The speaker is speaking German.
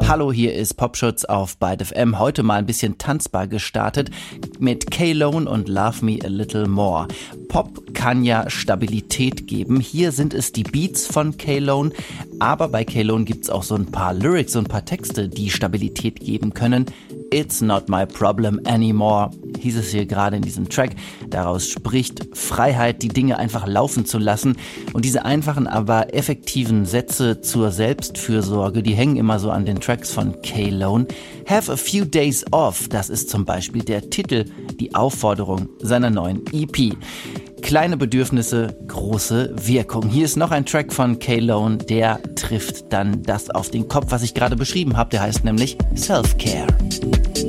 Hallo, hier ist Popschutz auf Byte FM. Heute mal ein bisschen tanzbar gestartet mit K-Lone und Love Me a Little More. Pop kann ja Stabilität geben. Hier sind es die Beats von K-Lone, aber bei K-Lone gibt's auch so ein paar Lyrics, so ein paar Texte, die Stabilität geben können. It's not my problem anymore, hieß es hier gerade in diesem Track. Daraus spricht Freiheit, die Dinge einfach laufen zu lassen. Und diese einfachen, aber effektiven Sätze zur Selbstfürsorge, die hängen immer so an den Tracks von K-Lone. Have a few days off, das ist zum Beispiel der Titel, die Aufforderung seiner neuen EP. Kleine Bedürfnisse, große Wirkung. Hier ist noch ein Track von K-Lone, der trifft dann das auf den Kopf, was ich gerade beschrieben habe. Der heißt nämlich Self-Care.